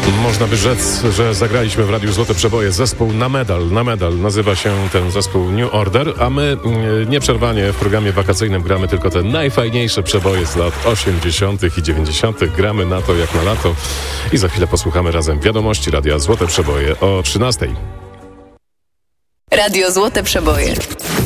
Można by rzec, że zagraliśmy w Radiu Złote Przeboje zespół na medal. Na medal nazywa się ten zespół New Order, a my nieprzerwanie w programie wakacyjnym gramy tylko te najfajniejsze przeboje z lat 80. i 90. Gramy na to jak na lato i za chwilę posłuchamy razem wiadomości Radia Złote Przeboje o 13. Radio Złote Przeboje.